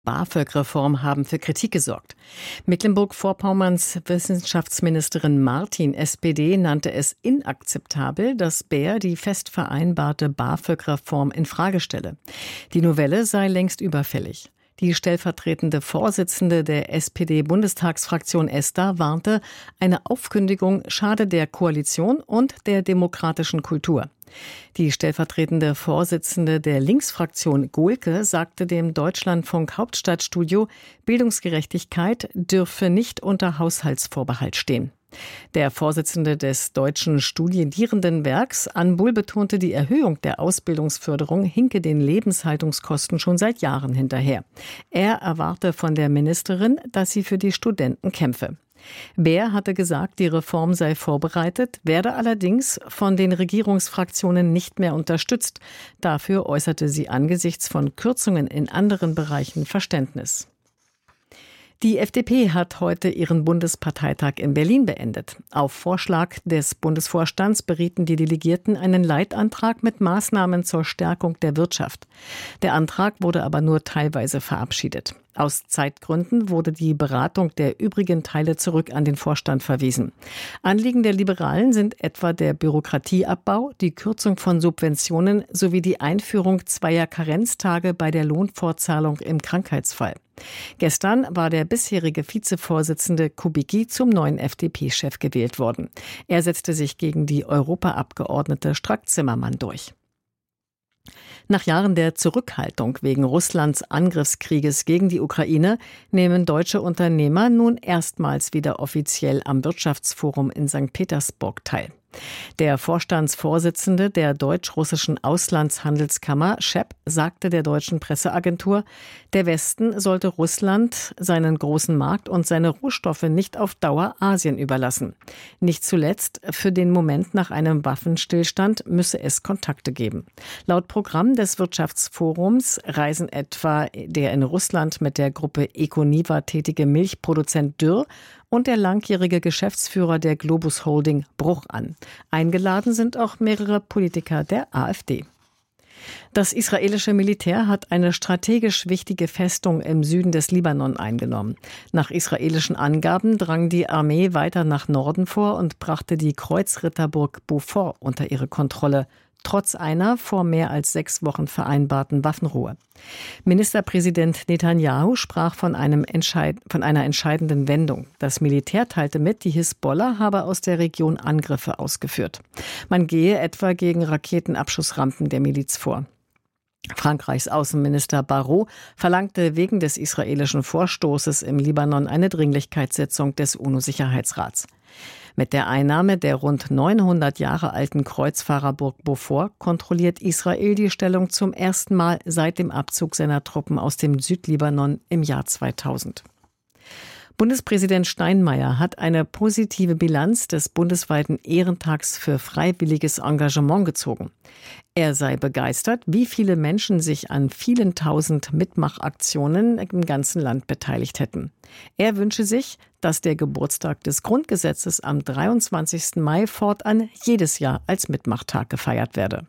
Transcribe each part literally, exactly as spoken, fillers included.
BAföG-Reform haben für Kritik gesorgt. Mecklenburg-Vorpommerns Wissenschaftsministerin Martin, S P D, nannte es inakzeptabel, dass Baer die fest vereinbarte BAföG-Reform in Frage stelle. Die Novelle sei längst überfällig. Die stellvertretende Vorsitzende der S P D-Bundestagsfraktion Esther warnte, eine Aufkündigung schade der Koalition und der demokratischen Kultur. Die stellvertretende Vorsitzende der Linksfraktion Gohlke sagte dem Deutschlandfunk Hauptstadtstudio, Bildungsgerechtigkeit dürfe nicht unter Haushaltsvorbehalt stehen. Der Vorsitzende des Deutschen Studierendenwerks, Anbuhl, betonte, die Erhöhung der Ausbildungsförderung hinke den Lebenshaltungskosten schon seit Jahren hinterher. Er erwarte von der Ministerin, dass sie für die Studenten kämpfe. Baer hatte gesagt, die Reform sei vorbereitet, werde allerdings von den Regierungsfraktionen nicht mehr unterstützt. Dafür äußerte sie angesichts von Kürzungen in anderen Bereichen Verständnis. Die F D P hat heute ihren Bundesparteitag in Berlin beendet. Auf Vorschlag des Bundesvorstands berieten die Delegierten einen Leitantrag mit Maßnahmen zur Stärkung der Wirtschaft. Der Antrag wurde aber nur teilweise verabschiedet. Aus Zeitgründen wurde die Beratung der übrigen Teile zurück an den Vorstand verwiesen. Anliegen der Liberalen sind etwa der Bürokratieabbau, die Kürzung von Subventionen sowie die Einführung zweier Karenztage bei der Lohnfortzahlung im Krankheitsfall. Gestern war der bisherige Vizevorsitzende Kubicki zum neuen F D P-Chef gewählt worden. Er setzte sich gegen die Europaabgeordnete Strack-Zimmermann durch. Nach Jahren der Zurückhaltung wegen Russlands Angriffskrieges gegen die Ukraine nehmen deutsche Unternehmer nun erstmals wieder offiziell am Wirtschaftsforum in Sankt Petersburg teil. Der Vorstandsvorsitzende der deutsch-russischen Auslandshandelskammer, Schepp, sagte der deutschen Presseagentur, der Westen sollte Russland seinen großen Markt und seine Rohstoffe nicht auf Dauer Asien überlassen. Nicht zuletzt für den Moment nach einem Waffenstillstand müsse es Kontakte geben. Laut Programm des Wirtschaftsforums reisen etwa der in Russland mit der Gruppe Econiva tätige Milchproduzent Dürr und der langjährige Geschäftsführer der Globus Holding Bruch an. Eingeladen sind auch mehrere Politiker der AfD. Das israelische Militär hat eine strategisch wichtige Festung im Süden des Libanon eingenommen. Nach israelischen Angaben drang die Armee weiter nach Norden vor und brachte die Kreuzritterburg Beaufort unter ihre Kontrolle, trotz einer vor mehr als sechs Wochen vereinbarten Waffenruhe. Ministerpräsident Netanyahu sprach von, einem Entscheid- von einer entscheidenden Wendung. Das Militär teilte mit, die Hisbollah habe aus der Region Angriffe ausgeführt. Man gehe etwa gegen Raketenabschussrampen der Miliz vor. Frankreichs Außenminister Barrot verlangte wegen des israelischen Vorstoßes im Libanon eine Dringlichkeitssitzung des UNO-Sicherheitsrats. Mit der Einnahme der rund neunhundert Jahre alten Kreuzfahrerburg Beaufort kontrolliert Israel die Stellung zum ersten Mal seit dem Abzug seiner Truppen aus dem Südlibanon im Jahr zweitausend. Bundespräsident Steinmeier hat eine positive Bilanz des bundesweiten Ehrentags für freiwilliges Engagement gezogen. Er sei begeistert, wie viele Menschen sich an vielen tausend Mitmachaktionen im ganzen Land beteiligt hätten. Er wünsche sich, dass der Geburtstag des Grundgesetzes am dreiundzwanzigsten Mai fortan jedes Jahr als Mitmachtag gefeiert werde.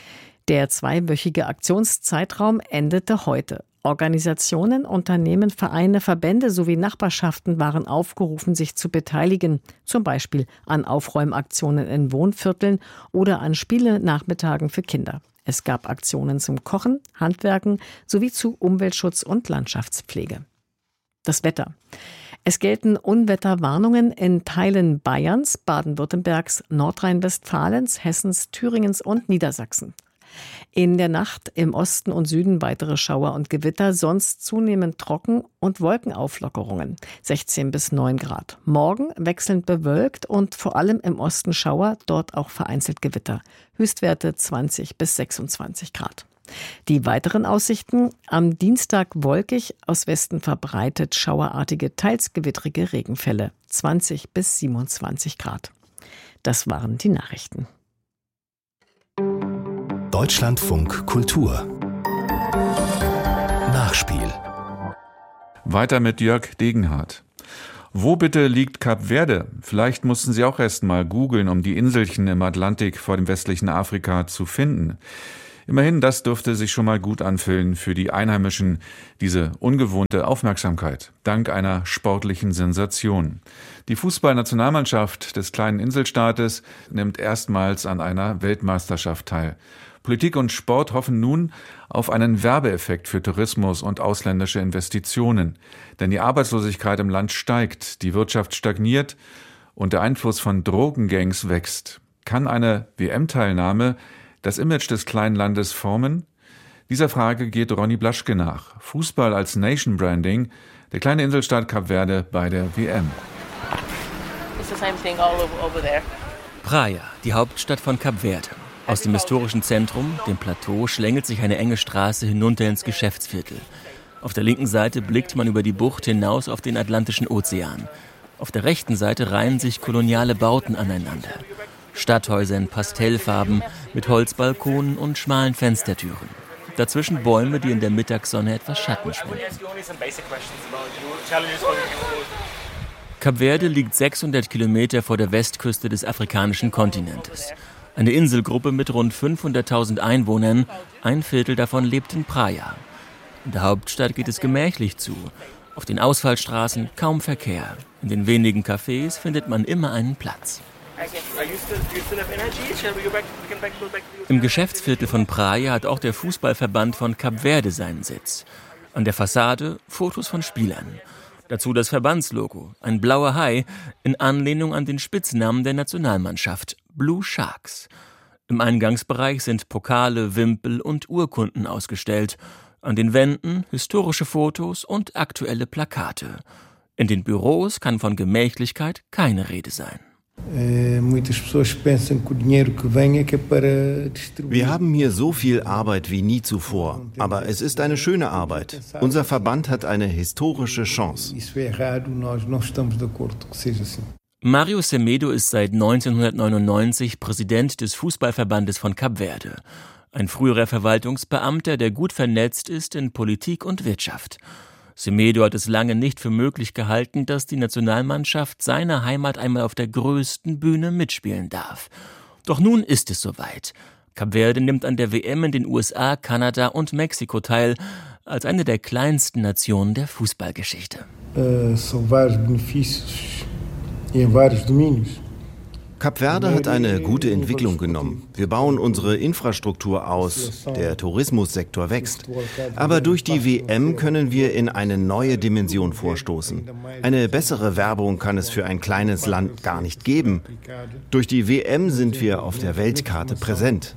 Der zweiwöchige Aktionszeitraum endete heute. Organisationen, Unternehmen, Vereine, Verbände sowie Nachbarschaften waren aufgerufen, sich zu beteiligen, zum Beispiel an Aufräumaktionen in Wohnvierteln oder an Spielenachmittagen für Kinder. Es gab Aktionen zum Kochen, Handwerken sowie zu Umweltschutz und Landschaftspflege. Das Wetter. Es gelten Unwetterwarnungen in Teilen Bayerns, Baden-Württembergs, Nordrhein-Westfalens, Hessens, Thüringens und Niedersachsen. In der Nacht im Osten und Süden weitere Schauer und Gewitter, sonst zunehmend trocken und Wolkenauflockerungen, sechzehn bis neun Grad. Morgen wechselnd bewölkt und vor allem im Osten Schauer, dort auch vereinzelt Gewitter. Höchstwerte zwanzig bis sechsundzwanzig Grad. Die weiteren Aussichten: am Dienstag wolkig, aus Westen verbreitet schauerartige, teils gewittrige Regenfälle, zwanzig bis siebenundzwanzig Grad. Das waren die Nachrichten. Deutschlandfunk Kultur Nachspiel. Weiter mit Jörg Degenhardt. Wo bitte liegt Kap Verde? Vielleicht mussten Sie auch erst mal googeln, um die Inselchen im Atlantik vor dem westlichen Afrika zu finden. Immerhin, das dürfte sich schon mal gut anfühlen für die Einheimischen, diese ungewohnte Aufmerksamkeit, dank einer sportlichen Sensation. Die Fußballnationalmannschaft des kleinen Inselstaates nimmt erstmals an einer Weltmeisterschaft teil. Politik und Sport hoffen nun auf einen Werbeeffekt für Tourismus und ausländische Investitionen. Denn die Arbeitslosigkeit im Land steigt, die Wirtschaft stagniert und der Einfluss von Drogengangs wächst. Kann eine W M-Teilnahme das Image des kleinen Landes formen? Dieser Frage geht Ronny Blaschke nach. Fußball als Nation Branding, der kleine Inselstaat Kap Verde bei der W M. Praia, die Hauptstadt von Kap Verde. Aus dem historischen Zentrum, dem Plateau, schlängelt sich eine enge Straße hinunter ins Geschäftsviertel. Auf der linken Seite blickt man über die Bucht hinaus auf den Atlantischen Ozean. Auf der rechten Seite reihen sich koloniale Bauten aneinander. Stadthäuser in Pastellfarben mit Holzbalkonen und schmalen Fenstertüren. Dazwischen Bäume, die in der Mittagssonne etwas Schatten spenden. Kap Verde liegt sechshundert Kilometer vor der Westküste des afrikanischen Kontinentes. Eine Inselgruppe mit rund fünfhunderttausend Einwohnern, ein Viertel davon lebt in Praia. In der Hauptstadt geht es gemächlich zu. Auf den Ausfallstraßen kaum Verkehr. In den wenigen Cafés findet man immer einen Platz. Im Geschäftsviertel von Praia hat auch der Fußballverband von Kap Verde seinen Sitz. An der Fassade Fotos von Spielern. Dazu das Verbandslogo, ein blauer Hai, in Anlehnung an den Spitznamen der Nationalmannschaft, Blue Sharks. Im Eingangsbereich sind Pokale, Wimpel und Urkunden ausgestellt. An den Wänden historische Fotos und aktuelle Plakate. In den Büros kann von Gemächlichkeit keine Rede sein. Wir haben hier so viel Arbeit wie nie zuvor, aber es ist eine schöne Arbeit. Unser Verband hat eine historische Chance. Mario Semedo ist seit neunzehnhundertneunundneunzig Präsident des Fußballverbandes von Kap Verde. Ein früherer Verwaltungsbeamter, der gut vernetzt ist in Politik und Wirtschaft. Semedo hat es lange nicht für möglich gehalten, dass die Nationalmannschaft seiner Heimat einmal auf der größten Bühne mitspielen darf. Doch nun ist es soweit. Kap Verde nimmt an der W M in den U S A, Kanada und Mexiko teil, als eine der kleinsten Nationen der Fußballgeschichte. Kap Verde hat eine gute Entwicklung genommen. Wir bauen unsere Infrastruktur aus, der Tourismussektor wächst. Aber durch die W M können wir in eine neue Dimension vorstoßen. Eine bessere Werbung kann es für ein kleines Land gar nicht geben. Durch die W M sind wir auf der Weltkarte präsent.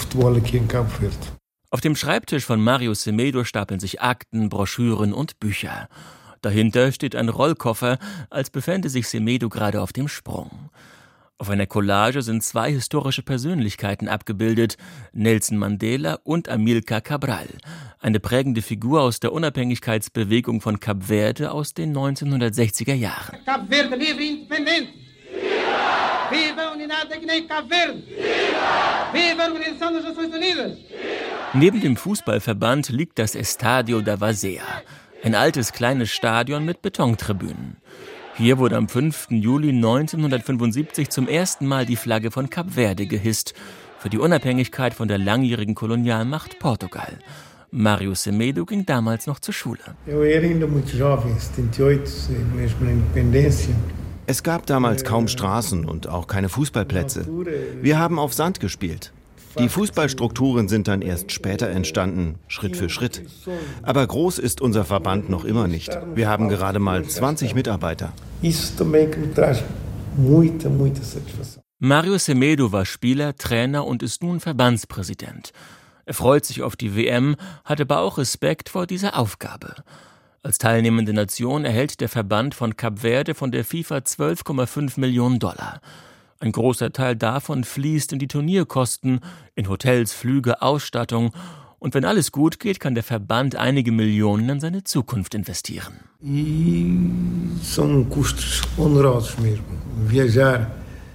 Auf dem Schreibtisch von Mario Semedo stapeln sich Akten, Broschüren und Bücher. Dahinter steht ein Rollkoffer, als befände sich Semedo gerade auf dem Sprung. Auf einer Collage sind zwei historische Persönlichkeiten abgebildet, Nelson Mandela und Amilcar Cabral, eine prägende Figur aus der Unabhängigkeitsbewegung von Kap Verde aus den neunzehnhundertsechziger Jahren. Kap Verde livre e independente! Viva a unidade de Kap Verde! Viva a Organização das Nações Unidas! Neben dem Fußballverband liegt das Estadio da Várzea, ein altes kleines Stadion mit Betontribünen. Hier wurde am fünften Juli neunzehnhundertfünfundsiebzig zum ersten Mal die Flagge von Kap Verde gehisst, für die Unabhängigkeit von der langjährigen Kolonialmacht Portugal. Mario Semedo ging damals noch zur Schule. Es gab damals kaum Straßen und auch keine Fußballplätze. Wir haben auf Sand gespielt. Die Fußballstrukturen sind dann erst später entstanden, Schritt für Schritt. Aber groß ist unser Verband noch immer nicht. Wir haben gerade mal zwanzig Mitarbeiter. Mario Semedo war Spieler, Trainer und ist nun Verbandspräsident. Er freut sich auf die W M, hat aber auch Respekt vor dieser Aufgabe. Als teilnehmende Nation erhält der Verband von Kap Verde von der FIFA zwölf Komma fünf Millionen Dollar. Ein großer Teil davon fließt in die Turnierkosten, in Hotels, Flüge, Ausstattung. Und wenn alles gut geht, kann der Verband einige Millionen in seine Zukunft investieren.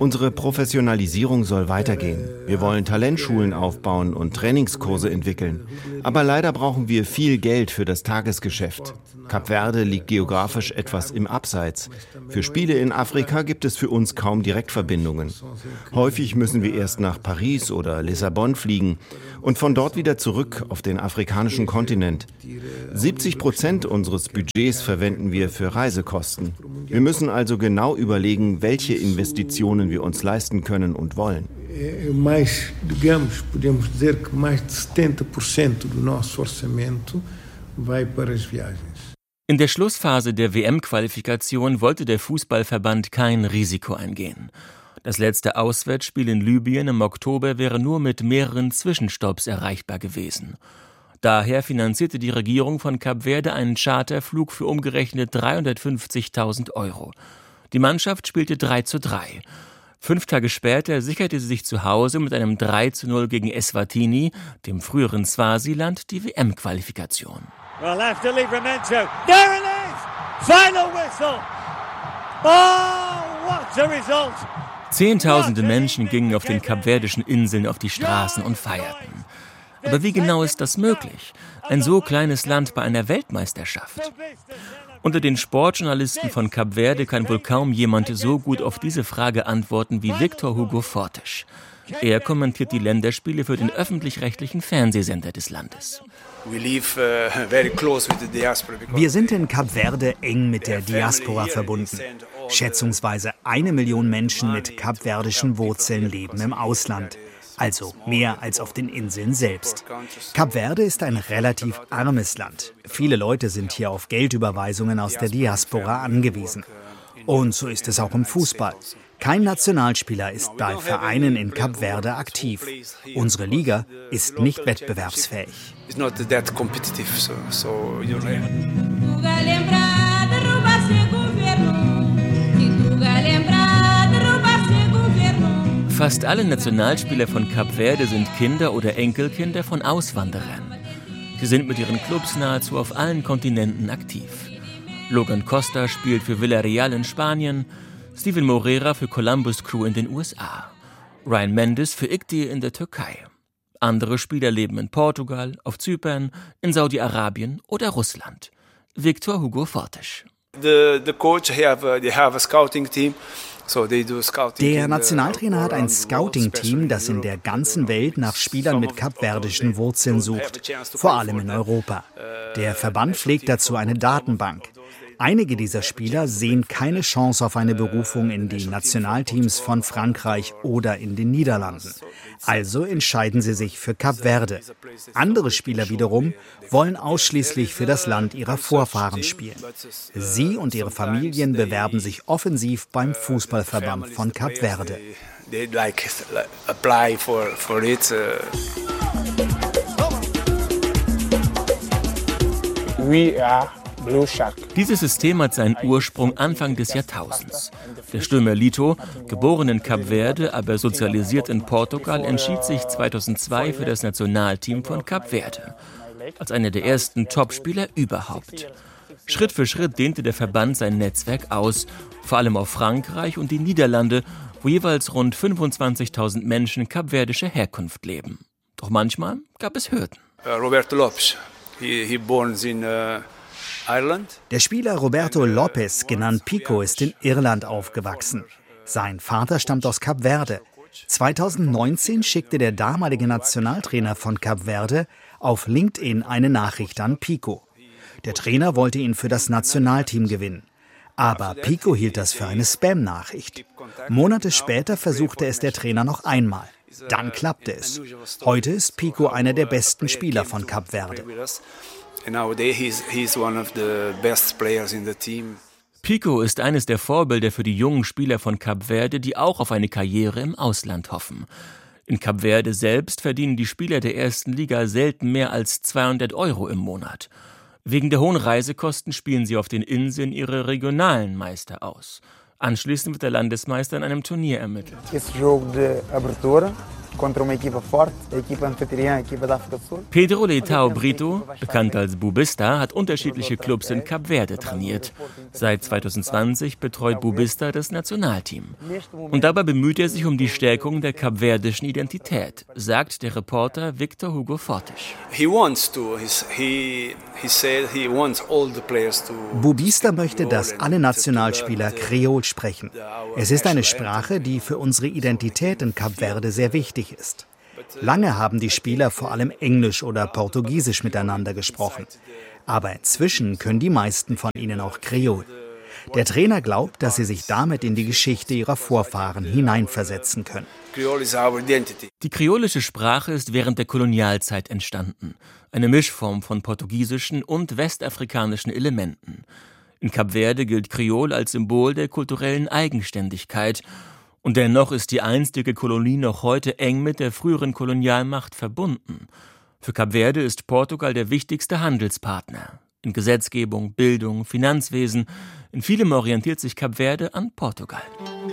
Unsere Professionalisierung soll weitergehen. Wir wollen Talentschulen aufbauen und Trainingskurse entwickeln. Aber leider brauchen wir viel Geld für das Tagesgeschäft. Kap Verde liegt geografisch etwas im Abseits. Für Spiele in Afrika gibt es für uns kaum Direktverbindungen. Häufig müssen wir erst nach Paris oder Lissabon fliegen und von dort wieder zurück auf den afrikanischen Kontinent. siebzig Prozent unseres Budgets verwenden wir für Reisekosten. Wir müssen also genau überlegen, welche Investitionen wir uns leisten können und wollen. Mais, digamos, podemos dizer que mais de setenta por cento do nosso orçamento vai para as viagens. In der Schlussphase der W M-Qualifikation wollte der Fußballverband kein Risiko eingehen. Das letzte Auswärtsspiel in Libyen im Oktober wäre nur mit mehreren Zwischenstopps erreichbar gewesen. Daher finanzierte die Regierung von Kap Verde einen Charterflug für umgerechnet dreihundertfünfzigtausend Euro. Die Mannschaft spielte drei zu drei. Fünf Tage später sicherte sie sich zu Hause mit einem drei zu null gegen Eswatini, dem früheren Swasiland, die W M-Qualifikation. Well, after Livramento, there it is! Final whistle! Oh, what a result! Zehntausende Menschen gingen auf den kapverdischen Inseln auf die Straßen und feierten. Aber wie genau ist das möglich? Ein so kleines Land bei einer Weltmeisterschaft? Unter den Sportjournalisten von Kap Verde kann wohl kaum jemand so gut auf diese Frage antworten wie Victor Hugo Fortes. Er kommentiert die Länderspiele für den öffentlich-rechtlichen Fernsehsender des Landes. Wir sind in Kap Verde eng mit der Diaspora verbunden. Schätzungsweise eine Million Menschen mit kapverdischen Wurzeln leben im Ausland. Also mehr als auf den Inseln selbst. Kap Verde ist ein relativ armes Land. Viele Leute sind hier auf Geldüberweisungen aus der Diaspora angewiesen. Und so ist es auch im Fußball. Kein Nationalspieler ist bei Vereinen in Kap Verde aktiv. Unsere Liga ist nicht wettbewerbsfähig. Fast alle Nationalspieler von Kap Verde sind Kinder oder Enkelkinder von Auswanderern. Sie sind mit ihren Clubs nahezu auf allen Kontinenten aktiv. Logan Costa spielt für Villarreal in Spanien, Steven Moreira für Columbus Crew in den U S A, Ryan Mendes für I C D in der Türkei. Andere Spieler leben in Portugal, auf Zypern, in Saudi-Arabien oder Russland. Victor Hugo Fortes. The, the coach have, they have a scouting team. Der Nationaltrainer hat ein Scouting-Team, das in der ganzen Welt nach Spielern mit kapverdischen Wurzeln sucht, vor allem in Europa. Der Verband pflegt dazu eine Datenbank. Einige dieser Spieler sehen keine Chance auf eine Berufung in die Nationalteams von Frankreich oder in den Niederlanden. Also entscheiden sie sich für Kap Verde. Andere Spieler wiederum wollen ausschließlich für das Land ihrer Vorfahren spielen. Sie und ihre Familien bewerben sich offensiv beim Fußballverband von Kap Verde. We are Blue Shark. Dieses System hat seinen Ursprung Anfang des Jahrtausends. Der Stürmer Lito, geboren in Kap Verde, aber sozialisiert in Portugal, entschied sich zweitausendzwei für das Nationalteam von Kap Verde. Als einer der ersten Topspieler überhaupt. Schritt für Schritt dehnte der Verband sein Netzwerk aus, vor allem auf Frankreich und die Niederlande, wo jeweils rund fünfundzwanzigtausend Menschen kapverdischer Herkunft leben. Doch manchmal gab es Hürden. Uh, Roberto Lopes, he, he born in uh Der Spieler Roberto Lopes, genannt Pico, ist in Irland aufgewachsen. Sein Vater stammt aus Kap Verde. zweitausendneunzehn schickte der damalige Nationaltrainer von Kap Verde auf LinkedIn eine Nachricht an Pico. Der Trainer wollte ihn für das Nationalteam gewinnen. Aber Pico hielt das für eine Spam-Nachricht. Monate später versuchte es der Trainer noch einmal. Dann klappte es. Heute ist Pico einer der besten Spieler von Kap Verde. Pico ist eines der Vorbilder für die jungen Spieler von Kap Verde, die auch auf eine Karriere im Ausland hoffen. In Kap Verde selbst verdienen die Spieler der ersten Liga selten mehr als zweihundert Euro im Monat. Wegen der hohen Reisekosten spielen sie auf den Inseln ihre regionalen Meister aus. Anschließend wird der Landesmeister in einem Turnier ermittelt. Pedro Leitão Brito, bekannt als Bubista, hat unterschiedliche Clubs in Kap Verde trainiert. Seit zweitausendzwanzig betreut Bubista das Nationalteam. Und dabei bemüht er sich um die Stärkung der kapverdischen Identität, sagt der Reporter Victor Hugo Fortes. Bubista möchte, dass alle Nationalspieler Kreol sprechen. Es ist eine Sprache, die für unsere Identität in Kap Verde sehr wichtig ist. Lange haben die Spieler vor allem Englisch oder Portugiesisch miteinander gesprochen. Aber inzwischen können die meisten von ihnen auch Kreol. Der Trainer glaubt, dass sie sich damit in die Geschichte ihrer Vorfahren hineinversetzen können. Die kreolische Sprache ist während der Kolonialzeit entstanden. Eine Mischform von portugiesischen und westafrikanischen Elementen. In Kap Verde gilt Kreol als Symbol der kulturellen Eigenständigkeit. Und dennoch ist die einstige Kolonie noch heute eng mit der früheren Kolonialmacht verbunden. Für Kap Verde ist Portugal der wichtigste Handelspartner. In Gesetzgebung, Bildung, Finanzwesen. In vielem orientiert sich Kap Verde an Portugal.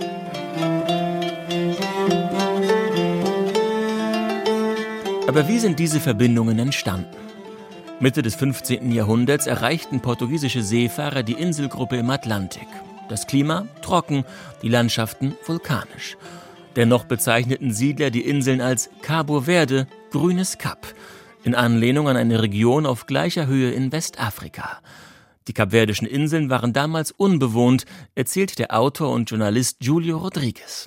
Aber wie sind diese Verbindungen entstanden? Mitte des fünfzehnten Jahrhunderts erreichten portugiesische Seefahrer die Inselgruppe im Atlantik. Das Klima trocken, die Landschaften vulkanisch. Dennoch bezeichneten Siedler die Inseln als Cabo Verde, grünes Kap, in Anlehnung an eine Region auf gleicher Höhe in Westafrika. Die kapverdischen Inseln waren damals unbewohnt, erzählt der Autor und Journalist Julio Rodrigues.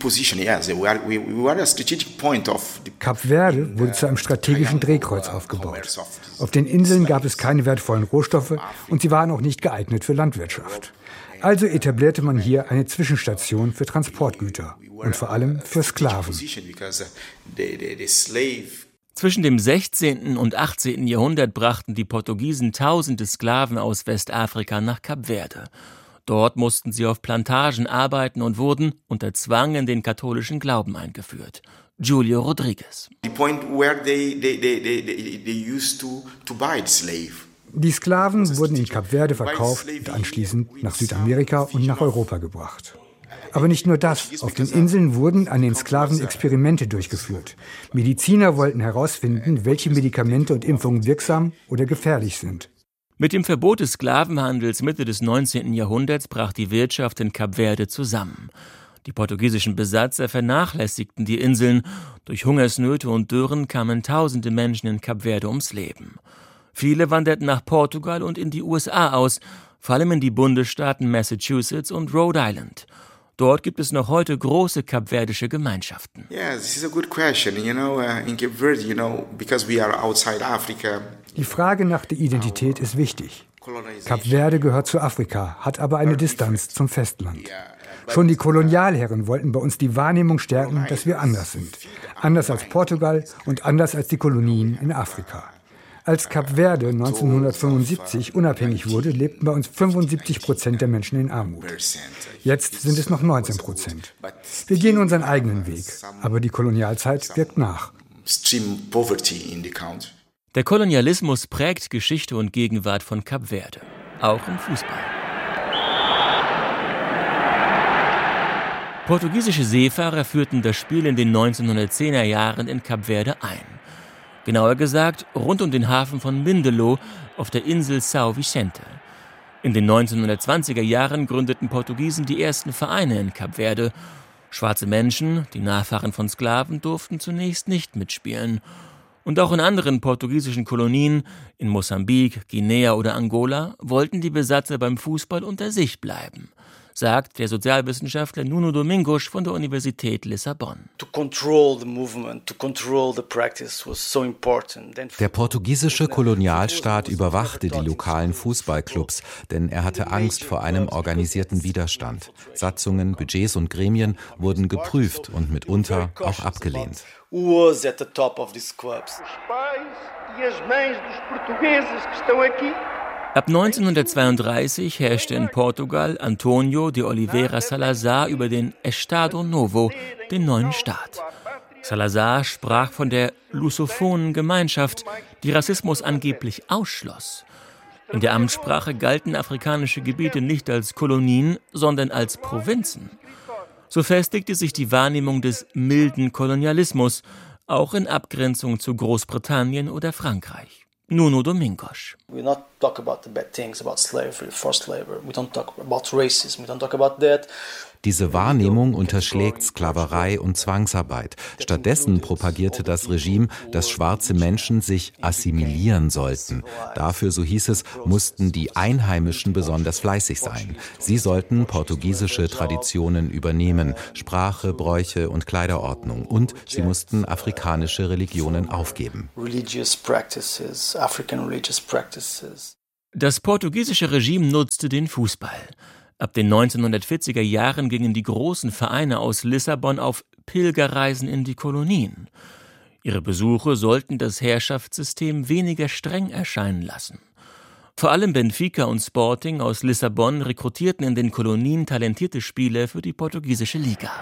Kap Verde wurde zu einem strategischen Drehkreuz aufgebaut. Auf den Inseln gab es keine wertvollen Rohstoffe und sie waren auch nicht geeignet für Landwirtschaft. Also etablierte man hier eine Zwischenstation für Transportgüter und vor allem für Sklaven. Zwischen dem sechzehnten und achtzehnten Jahrhundert brachten die Portugiesen tausende Sklaven aus Westafrika nach Kap Verde. Dort mussten sie auf Plantagen arbeiten und wurden unter Zwang in den katholischen Glauben eingeführt. Julio Rodrigues. Die Sklaven wurden in Kap Verde verkauft und anschließend nach Südamerika und nach Europa gebracht. Aber nicht nur das. Auf den Inseln wurden an den Sklaven Experimente durchgeführt. Mediziner wollten herausfinden, welche Medikamente und Impfungen wirksam oder gefährlich sind. Mit dem Verbot des Sklavenhandels Mitte des neunzehnten Jahrhunderts brach die Wirtschaft in Kap Verde zusammen. Die portugiesischen Besatzer vernachlässigten die Inseln. Durch Hungersnöte und Dürren kamen tausende Menschen in Kap Verde ums Leben. Viele wanderten nach Portugal und in die U S A aus, vor allem in die Bundesstaaten Massachusetts und Rhode Island. Dort gibt es noch heute große kapverdische Gemeinschaften. Die Frage nach der Identität ist wichtig. Kap Verde gehört zu Afrika, hat aber eine Distanz zum Festland. Schon die Kolonialherren wollten bei uns die Wahrnehmung stärken, dass wir anders sind. Anders als Portugal und anders als die Kolonien in Afrika. Als Kap Verde neunzehnhundertfünfundsiebzig unabhängig wurde, lebten bei uns fünfundsiebzig Prozent der Menschen in Armut. Jetzt sind es noch neunzehn Prozent. Wir gehen unseren eigenen Weg, aber die Kolonialzeit wirkt nach. Der Kolonialismus prägt Geschichte und Gegenwart von Kap Verde, auch im Fußball. Portugiesische Seefahrer führten das Spiel in den neunzehnhundertzehner Jahren in Kap Verde ein. Genauer gesagt rund um den Hafen von Mindelo auf der Insel São Vicente. In den neunzehnhundertzwanziger Jahren gründeten Portugiesen die ersten Vereine in Kap Verde. Schwarze Menschen, die Nachfahren von Sklaven, durften zunächst nicht mitspielen. Und auch in anderen portugiesischen Kolonien, in Mosambik, Guinea oder Angola, wollten die Besatzer beim Fußball unter sich bleiben, sagt der Sozialwissenschaftler Nuno Domingos von der Universität Lissabon. Der portugiesische Kolonialstaat überwachte die lokalen Fußballclubs, denn er hatte Angst vor einem organisierten Widerstand. Satzungen, Budgets und Gremien wurden geprüft und mitunter auch abgelehnt. Ab neunzehnhundertzweiunddreißig herrschte in Portugal António de Oliveira Salazar über den Estado Novo, den neuen Staat. Salazar sprach von der lusophonen Gemeinschaft, die Rassismus angeblich ausschloss. In der Amtssprache galten afrikanische Gebiete nicht als Kolonien, sondern als Provinzen. So festigte sich die Wahrnehmung des milden Kolonialismus, auch in Abgrenzung zu Großbritannien oder Frankreich. Nuno Domingos. We not talk about the bad things about slavery, forced labor. We don't talk about racism. We don't talk about that. Diese Wahrnehmung unterschlägt Sklaverei und Zwangsarbeit. Stattdessen propagierte das Regime, dass schwarze Menschen sich assimilieren sollten. Dafür, so hieß es, mussten die Einheimischen besonders fleißig sein. Sie sollten portugiesische Traditionen übernehmen, Sprache, Bräuche und Kleiderordnung. Und sie mussten afrikanische Religionen aufgeben. Das portugiesische Regime nutzte den Fußball. Ab den neunzehnhundertvierziger Jahren gingen die großen Vereine aus Lissabon auf Pilgerreisen in die Kolonien. Ihre Besuche sollten das Herrschaftssystem weniger streng erscheinen lassen. Vor allem Benfica und Sporting aus Lissabon rekrutierten in den Kolonien talentierte Spieler für die portugiesische Liga.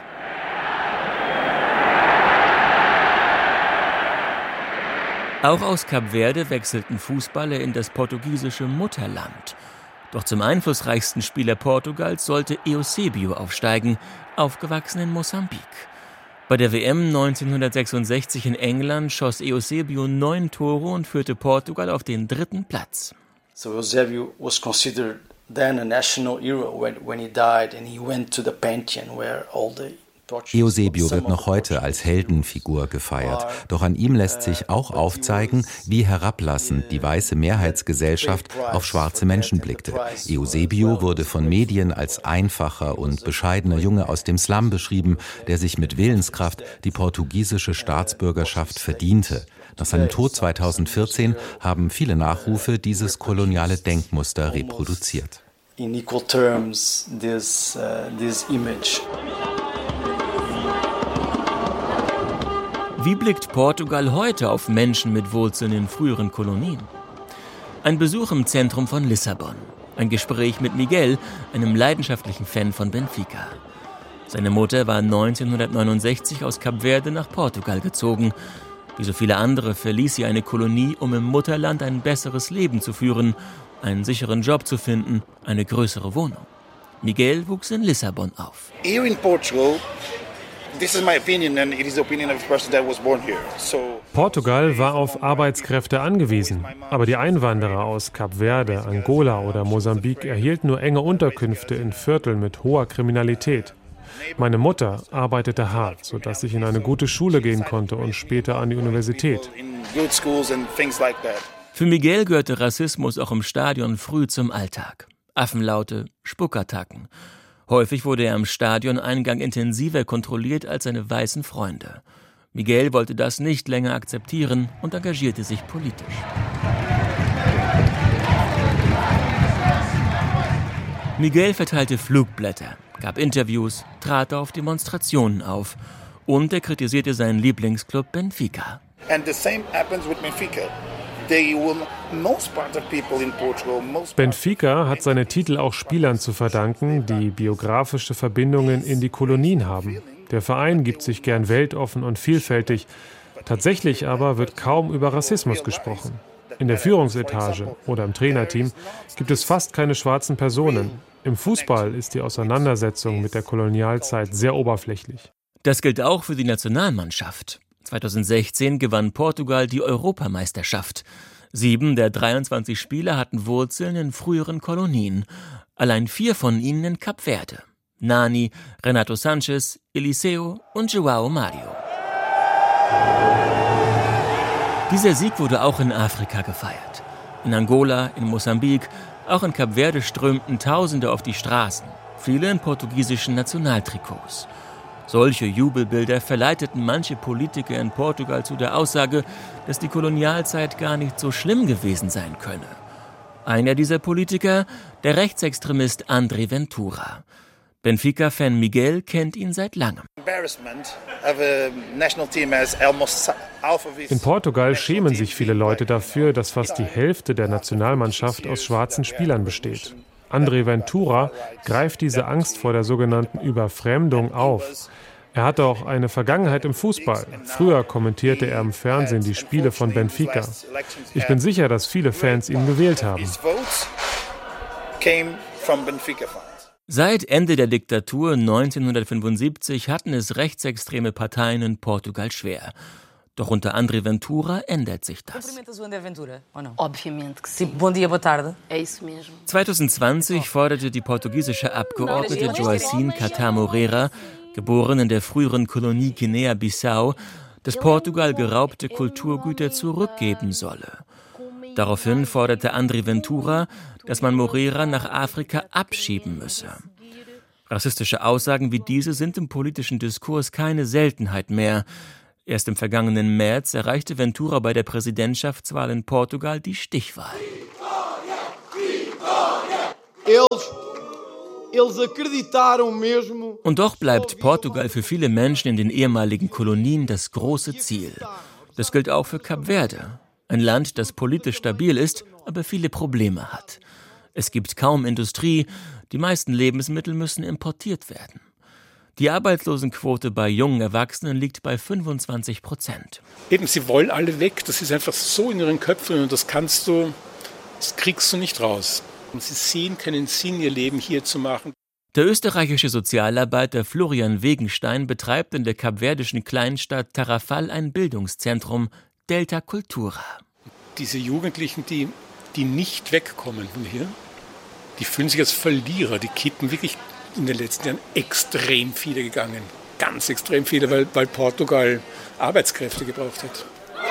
Auch aus Kap Verde wechselten Fußballer in das portugiesische Mutterland. Doch zum einflussreichsten Spieler Portugals sollte Eusébio aufsteigen, aufgewachsen in Mosambik. Bei der W M neunzehnhundertsechsundsechzig in England schoss Eusébio neun Tore und führte Portugal auf den dritten Platz. So Eusébio was considered then a national hero when, when he died and he went to the Pantheon where all the Eusébio wird noch heute als Heldenfigur gefeiert. Doch an ihm lässt sich auch aufzeigen, wie herablassend die weiße Mehrheitsgesellschaft auf schwarze Menschen blickte. Eusébio wurde von Medien als einfacher und bescheidener Junge aus dem Slum beschrieben, der sich mit Willenskraft die portugiesische Staatsbürgerschaft verdiente. Nach seinem Tod zweitausendvierzehn haben viele Nachrufe dieses koloniale Denkmuster reproduziert. In equal terms, this, uh, this image. Wie blickt Portugal heute auf Menschen mit Wurzeln in früheren Kolonien? Ein Besuch im Zentrum von Lissabon. Ein Gespräch mit Miguel, einem leidenschaftlichen Fan von Benfica. Seine Mutter war neunzehnhundertneunundsechzig aus Kap Verde nach Portugal gezogen. Wie so viele andere verließ sie eine Kolonie, um im Mutterland ein besseres Leben zu führen, einen sicheren Job zu finden, eine größere Wohnung. Miguel wuchs in Lissabon auf. Here in Portugal, this is my opinion and it is the opinion of a person that was born here. So Portugal war auf Arbeitskräfte angewiesen, aber die Einwanderer aus Kap Verde, Angola oder Mosambik erhielten nur enge Unterkünfte in Vierteln mit hoher Kriminalität. Meine Mutter arbeitete hart, sodass ich in eine gute Schule gehen konnte und später an die Universität. Für Miguel gehörte Rassismus auch im Stadion früh zum Alltag. Affenlaute, Spuckattacken. Häufig wurde er am Stadioneingang intensiver kontrolliert als seine weißen Freunde. Miguel wollte das nicht länger akzeptieren und engagierte sich politisch. Miguel verteilte Flugblätter, gab Interviews, trat auf Demonstrationen auf und er kritisierte seinen Lieblingsclub Benfica. And the same happens with Benfica. Benfica hat seine Titel auch Spielern zu verdanken, die biografische Verbindungen in die Kolonien haben. Der Verein gibt sich gern weltoffen und vielfältig. Tatsächlich aber wird kaum über Rassismus gesprochen. In der Führungsetage oder im Trainerteam gibt es fast keine schwarzen Personen. Im Fußball ist die Auseinandersetzung mit der Kolonialzeit sehr oberflächlich. Das gilt auch für die Nationalmannschaft. zweitausendsechzehn gewann Portugal die Europameisterschaft. Sieben der dreiundzwanzig Spieler hatten Wurzeln in früheren Kolonien. Allein vier von ihnen in Kap Verde. Nani, Renato Sanchez, Eliseu und João Mario. Dieser Sieg wurde auch in Afrika gefeiert. In Angola, in Mosambik, auch in Kap Verde strömten Tausende auf die Straßen. Viele in portugiesischen Nationaltrikots. Solche Jubelbilder verleiteten manche Politiker in Portugal zu der Aussage, dass die Kolonialzeit gar nicht so schlimm gewesen sein könne. Einer dieser Politiker, der Rechtsextremist André Ventura. Benfica-Fan Miguel kennt ihn seit langem. In Portugal schämen sich viele Leute dafür, dass fast die Hälfte der Nationalmannschaft aus schwarzen Spielern besteht. André Ventura greift diese Angst vor der sogenannten Überfremdung auf. Er hatte auch eine Vergangenheit im Fußball. Früher kommentierte er im Fernsehen die Spiele von Benfica. Ich bin sicher, dass viele Fans ihn gewählt haben. Seit Ende der Diktatur neunzehnhundertfünfundsiebzig hatten es rechtsextreme Parteien in Portugal schwer. Doch unter André Ventura ändert sich das. zwanzig zwanzig forderte die portugiesische Abgeordnete Joacine Catar Moreira, geboren in der früheren Kolonie Guinea-Bissau, dass Portugal geraubte Kulturgüter zurückgeben solle. Daraufhin forderte André Ventura, dass man Moreira nach Afrika abschieben müsse. Rassistische Aussagen wie diese sind im politischen Diskurs keine Seltenheit mehr. Erst im vergangenen März erreichte Ventura bei der Präsidentschaftswahl in Portugal die Stichwahl. Und doch bleibt Portugal für viele Menschen in den ehemaligen Kolonien das große Ziel. Das gilt auch für Kap Verde, ein Land, das politisch stabil ist, aber viele Probleme hat. Es gibt kaum Industrie, die meisten Lebensmittel müssen importiert werden. Die Arbeitslosenquote bei jungen Erwachsenen liegt bei fünfundzwanzig Prozent. Eben, sie wollen alle weg. Das ist einfach so in ihren Köpfen und das kannst du, das kriegst du nicht raus. Und sie sehen keinen Sinn, ihr Leben hier zu machen. Der österreichische Sozialarbeiter Florian Wegenstein betreibt in der kapverdischen Kleinstadt Tarrafal ein Bildungszentrum, Delta Cultura. Diese Jugendlichen, die, die nicht wegkommen von hier, die fühlen sich als Verlierer. Die kippen wirklich in den letzten Jahren extrem viele gegangen. Ganz extrem viele, weil, weil Portugal Arbeitskräfte gebraucht hat.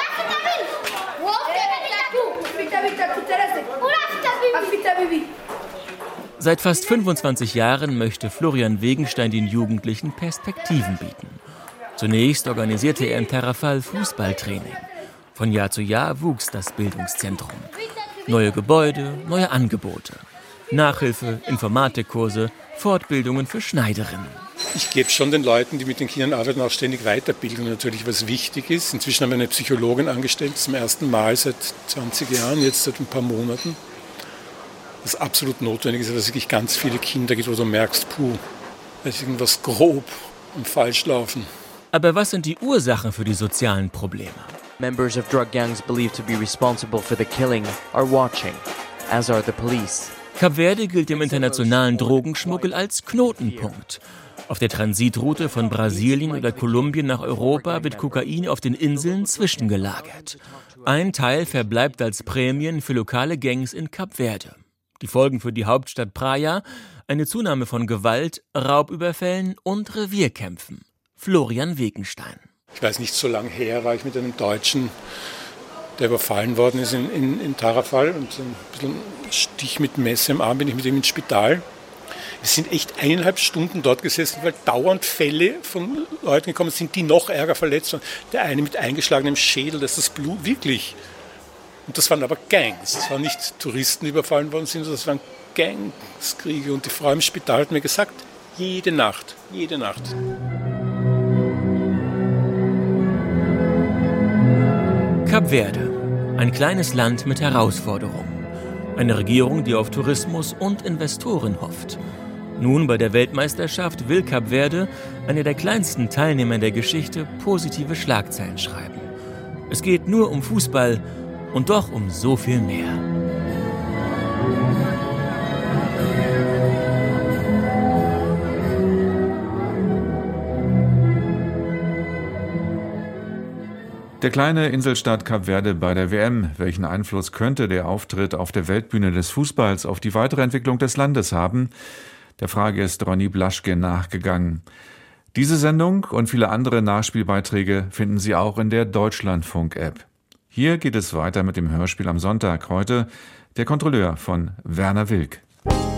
Seit fast fünfundzwanzig Jahren möchte Florian Wegenstein den Jugendlichen Perspektiven bieten. Zunächst organisierte er in Tarrafal Fußballtraining. Von Jahr zu Jahr wuchs das Bildungszentrum. Neue Gebäude, neue Angebote. Nachhilfe, Informatikkurse, Fortbildungen für Schneiderinnen. Ich gebe schon den Leuten, die mit den Kindern arbeiten, auch ständig Weiterbildung, natürlich, was wichtig ist. Inzwischen haben wir eine Psychologin angestellt, zum ersten Mal seit zwanzig Jahren, jetzt seit ein paar Monaten. Das absolut notwendig ist, dass es wirklich ganz viele Kinder gibt, wo du merkst, puh, da ist irgendwas grob und falsch laufen. Aber was sind die Ursachen für die sozialen Probleme? Members of drug gangs believed to be responsible for the killing are watching, as are the police. Kap Verde gilt im internationalen Drogenschmuggel als Knotenpunkt. Auf der Transitroute von Brasilien oder Kolumbien nach Europa wird Kokain auf den Inseln zwischengelagert. Ein Teil verbleibt als Prämien für lokale Gangs in Kap Verde. Die Folgen für die Hauptstadt Praia: eine Zunahme von Gewalt, Raubüberfällen und Revierkämpfen. Florian Wegenstein. Ich weiß nicht, so lange her war ich mit einem Deutschen, der überfallen worden ist in, in, in Tarrafal, und so ein bisschen Stich mit Messer im Arm, bin ich mit ihm ins Spital. Wir sind echt eineinhalb Stunden dort gesessen, weil dauernd Fälle von Leuten gekommen sind, die noch ärger verletzt waren. Der eine mit eingeschlagenem Schädel, das ist das Blut, wirklich. Und das waren aber Gangs. Das waren nicht Touristen, die überfallen worden sind, sondern das waren Gangskriege. Und die Frau im Spital hat mir gesagt, jede Nacht, jede Nacht. Kap Verde, ein kleines Land mit Herausforderungen. Eine Regierung, die auf Tourismus und Investoren hofft. Nun bei der Weltmeisterschaft will Kap Verde, einer der kleinsten Teilnehmer der Geschichte, positive Schlagzeilen schreiben. Es geht nur um Fußball und doch um so viel mehr. Der kleine Inselstaat Kap Verde bei der W M. Welchen Einfluss könnte der Auftritt auf der Weltbühne des Fußballs auf die weitere Entwicklung des Landes haben? Der Frage ist Ronny Blaschke nachgegangen. Diese Sendung und viele andere Nachspielbeiträge finden Sie auch in der Deutschlandfunk-App. Hier geht es weiter mit dem Hörspiel am Sonntag. Heute der Kontrolleur von Werner Wilk.